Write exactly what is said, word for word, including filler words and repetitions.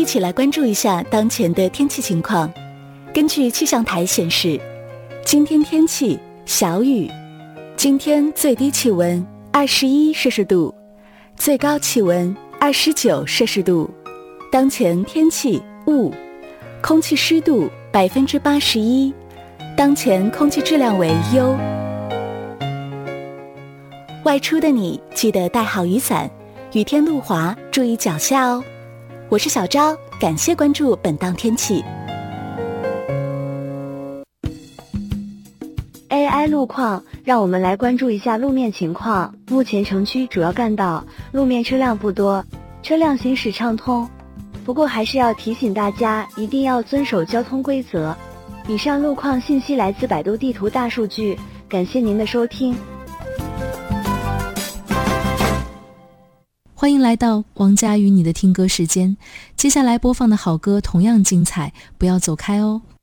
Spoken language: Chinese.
起来关注一下当前的天气情况。根据气象台显示，今天天气小雨，今天最低气温二十一摄氏度，最高气温二十九摄氏度。当前天气雾，空气湿度百分之八十一，当前空气质量为优。外出的你记得带好雨伞，雨天路滑，注意脚下哦。我是小昭，感谢关注本档天气。 A I 路况，让我们来关注一下路面情况。目前城区主要干道路面车辆不多，车辆行驶畅通。不过还是要提醒大家，一定要遵守交通规则。以上路况信息来自百度地图大数据，感谢您的收听。 欢迎来到王佳与你的听歌时间，接下来播放的好歌同样精彩，不要走开哦。